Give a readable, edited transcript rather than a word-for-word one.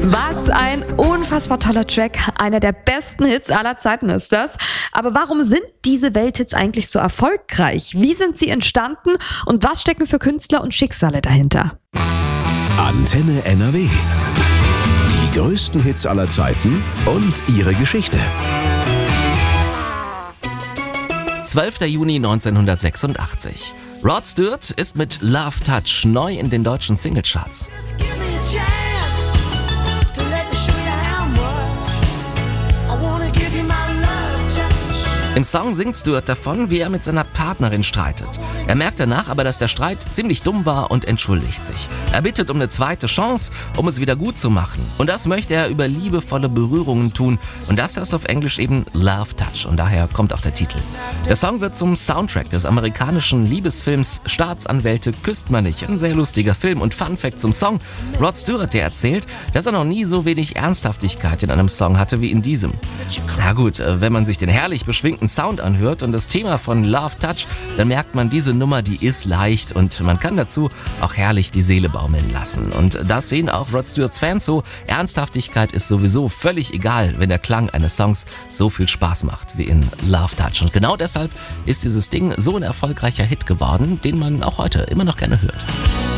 Was ein unfassbar toller Track. Einer der besten Hits aller Zeiten ist das. Aber warum sind diese Welthits eigentlich so erfolgreich? Wie sind sie entstanden und was stecken für Künstler und Schicksale dahinter? Antenne NRW. Die größten Hits aller Zeiten und ihre Geschichte. 12. Juni 1986. Rod Stewart ist mit Love Touch neu in den deutschen Singlecharts. Im Song singt Stewart davon, wie er mit seiner Partnerin streitet. Er merkt danach aber, dass der Streit ziemlich dumm war und entschuldigt sich. Er bittet um eine zweite Chance, um es wieder gut zu machen. Und das möchte er über liebevolle Berührungen tun. Und das heißt auf Englisch eben Love Touch. Und daher kommt auch der Titel. Der Song wird zum Soundtrack des amerikanischen Liebesfilms Staatsanwälte küsst man nicht. Ein sehr lustiger Film. Und Fun Fact zum Song: Rod Stewart, der erzählt, dass er noch nie so wenig Ernsthaftigkeit in einem Song hatte wie in diesem. Na gut, wenn man sich den herrlich beschwingten Sound anhört und das Thema von Love Touch, dann merkt man, diese Nummer, die ist leicht und man kann dazu auch herrlich die Seele baumeln lassen. Und das sehen auch Rod Stewarts Fans so. Ernsthaftigkeit ist sowieso völlig egal, wenn der Klang eines Songs so viel Spaß macht wie in Love Touch. Und genau deshalb ist dieses Ding so ein erfolgreicher Hit geworden, den man auch heute immer noch gerne hört.